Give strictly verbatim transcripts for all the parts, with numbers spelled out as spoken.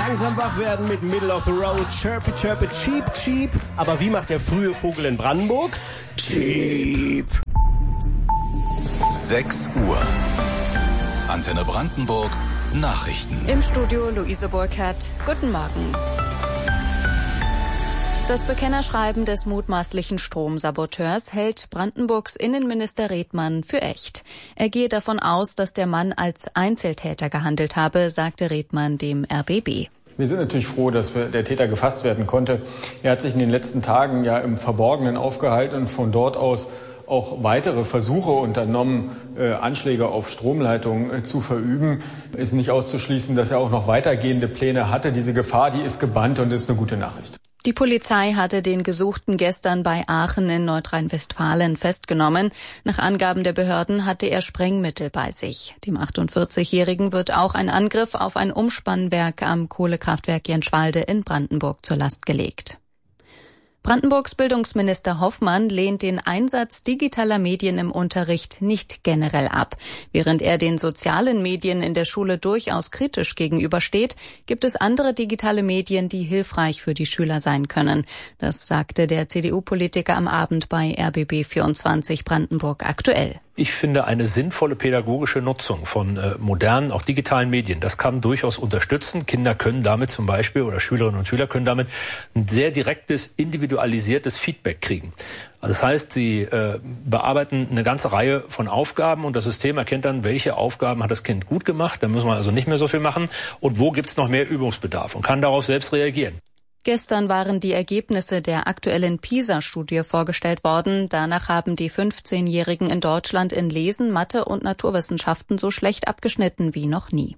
langsam wach werden mit Middle of the Road, Chirpy Chirpy Cheep Cheep. Aber wie macht der frühe Vogel in Brandenburg? Cheep. sechs Uhr. Antenne Brandenburg. Nachrichten. Im Studio Luise Burkhardt. Guten Morgen. Das Bekennerschreiben des mutmaßlichen Stromsaboteurs hält Brandenburgs Innenminister Redmann für echt. Er gehe davon aus, dass der Mann als Einzeltäter gehandelt habe, sagte Redmann dem R B B. Wir sind natürlich froh, dass der Täter gefasst werden konnte. Er hat sich in den letzten Tagen ja im Verborgenen aufgehalten und von dort aus auch weitere Versuche unternommen, äh, Anschläge auf Stromleitungen äh, zu verüben. Es ist nicht auszuschließen, dass er auch noch weitergehende Pläne hatte. Diese Gefahr, die ist gebannt und ist eine gute Nachricht. Die Polizei hatte den Gesuchten gestern bei Aachen in Nordrhein-Westfalen festgenommen. Nach Angaben der Behörden hatte er Sprengmittel bei sich. Dem achtundvierzigjährigen wird auch ein Angriff auf ein Umspannwerk am Kohlekraftwerk Jenschwalde in Brandenburg zur Last gelegt. Brandenburgs Bildungsminister Hoffmann lehnt den Einsatz digitaler Medien im Unterricht nicht generell ab. Während er den sozialen Medien in der Schule durchaus kritisch gegenübersteht, gibt es andere digitale Medien, die hilfreich für die Schüler sein können. Das sagte der C D U-Politiker am Abend bei R B B vierundzwanzig Brandenburg aktuell. Ich finde, eine sinnvolle pädagogische Nutzung von äh, modernen, auch digitalen Medien, das kann durchaus unterstützen. Kinder können damit zum Beispiel, oder Schülerinnen und Schüler können damit ein sehr direktes, individualisiertes Feedback kriegen. Also das heißt, sie äh, bearbeiten eine ganze Reihe von Aufgaben und das System erkennt dann, welche Aufgaben hat das Kind gut gemacht, da muss man also nicht mehr so viel machen und wo gibt's noch mehr Übungsbedarf und kann darauf selbst reagieren. Gestern waren die Ergebnisse der aktuellen PISA-Studie vorgestellt worden. Danach haben die fünfzehnjährigen in Deutschland in Lesen, Mathe und Naturwissenschaften so schlecht abgeschnitten wie noch nie.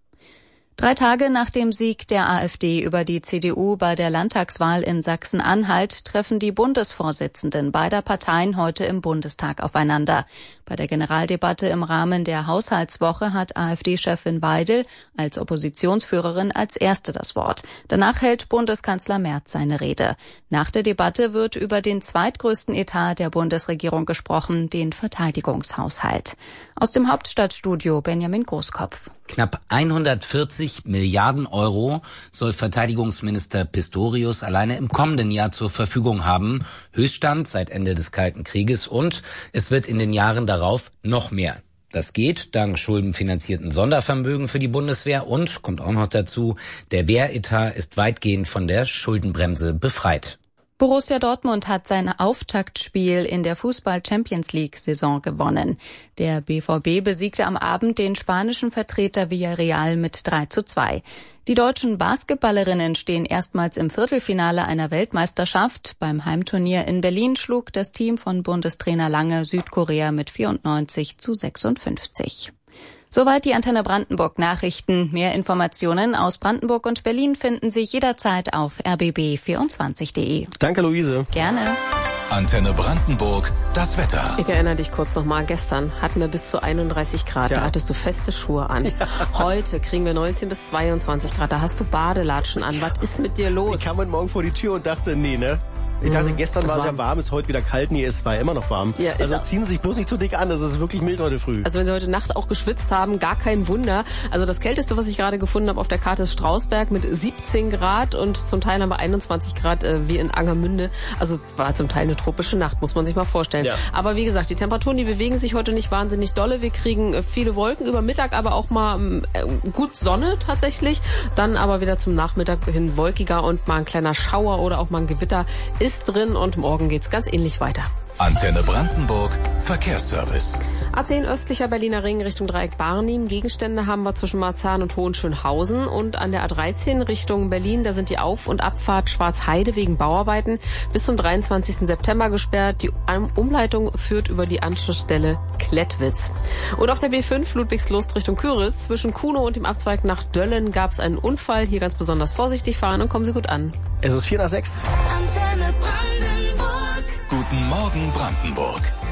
Drei Tage nach dem Sieg der AfD über die C D U bei der Landtagswahl in Sachsen-Anhalt treffen die Bundesvorsitzenden beider Parteien heute im Bundestag aufeinander. Bei der Generaldebatte im Rahmen der Haushaltswoche hat AfD-Chefin Weidel als Oppositionsführerin als Erste das Wort. Danach hält Bundeskanzler Merz seine Rede. Nach der Debatte wird über den zweitgrößten Etat der Bundesregierung gesprochen, den Verteidigungshaushalt. Aus dem Hauptstadtstudio Benjamin Großkopf. Knapp hundertvierzig Milliarden Euro soll Verteidigungsminister Pistorius alleine im kommenden Jahr zur Verfügung haben. Höchststand seit Ende des Kalten Krieges und es wird in den Jahren darauf noch mehr. Das geht dank schuldenfinanzierten Sondervermögen für die Bundeswehr und, kommt auch noch dazu, der Wehretat ist weitgehend von der Schuldenbremse befreit. Borussia Dortmund hat sein Auftaktspiel in der Fußball-Champions-League-Saison gewonnen. Der B V B besiegte am Abend den spanischen Vertreter Villarreal mit drei zu zwei. Die deutschen Basketballerinnen stehen erstmals im Viertelfinale einer Weltmeisterschaft. Beim Heimturnier in Berlin schlug das Team von Bundestrainer Lange Südkorea mit vierundneunzig zu sechsundfünfzig. Soweit die Antenne Brandenburg Nachrichten. Mehr Informationen aus Brandenburg und Berlin finden Sie jederzeit auf r b b vierundzwanzig punkt de. Danke, Luise. Gerne. Antenne Brandenburg, das Wetter. Ich erinnere dich kurz nochmal, gestern hatten wir bis zu einunddreißig Grad, ja. Da hattest du feste Schuhe an. Ja. Heute kriegen wir neunzehn bis zweiundzwanzig Grad, da hast du Badelatschen an. Was ist mit dir los? Ich kam heute Morgen vor die Tür und dachte, nee, ne? Ich dachte, gestern war es ja warm, ist heute wieder kalt. Nee, es war immer noch warm. Ja, also ziehen Sie sich bloß nicht zu dick an, das ist wirklich mild heute früh. Also wenn Sie heute Nacht auch geschwitzt haben, gar kein Wunder. Also das Kälteste, was ich gerade gefunden habe auf der Karte, ist Strausberg mit siebzehn Grad und zum Teil haben wir einundzwanzig Grad äh, wie in Angermünde. Also es war zum Teil eine tropische Nacht, muss man sich mal vorstellen. Ja. Aber wie gesagt, die Temperaturen, die bewegen sich heute nicht wahnsinnig dolle. Wir kriegen äh, viele Wolken über Mittag, aber auch mal äh, gut Sonne tatsächlich. Dann aber wieder zum Nachmittag hin wolkiger und mal ein kleiner Schauer oder auch mal ein Gewitter ist drin und morgen Morgen geht's ganz ähnlich weiter. Antenne Brandenburg, Verkehrsservice. A zehn östlicher Berliner Ring Richtung Dreieck Barnim. Gegenstände haben wir zwischen Marzahn und Hohenschönhausen. Und an der A dreizehn Richtung Berlin, da sind die Auf- und Abfahrt Schwarzheide wegen Bauarbeiten bis zum dreiundzwanzigsten September gesperrt. Die Umleitung führt über die Anschlussstelle Klettwitz. Und auf der B fünf Ludwigslust Richtung Küritz zwischen Kunow und dem Abzweig nach Döllen gab es einen Unfall. Hier ganz besonders vorsichtig fahren und kommen Sie gut an. Es ist vier nach sechs. Antenne Brandenburg. Guten Morgen Brandenburg.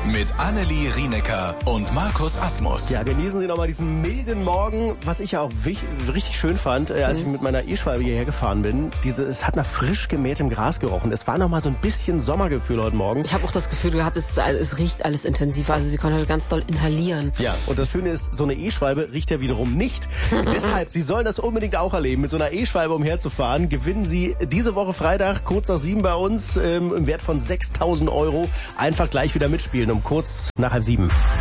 mit Annelie Rienecker und Markus Asmus. Ja, genießen Sie nochmal diesen milden Morgen. Was ich ja auch wich- richtig schön fand, äh, als ich mit meiner E-Schwalbe hierher gefahren bin, diese, es hat nach frisch gemähtem Gras gerochen. Es war nochmal so ein bisschen Sommergefühl heute Morgen. Ich habe auch das Gefühl gehabt, es, es riecht alles intensiver. Also sie können halt ganz doll inhalieren. Ja, und das Schöne ist, so eine E-Schwalbe riecht ja wiederum nicht. Deshalb, Sie sollen das unbedingt auch erleben, mit so einer E-Schwalbe umherzufahren. Gewinnen Sie diese Woche Freitag kurz nach sieben bei uns ähm, im Wert von sechstausend Euro. Einfach gleich wieder mitspielen um kurz nach halb sieben.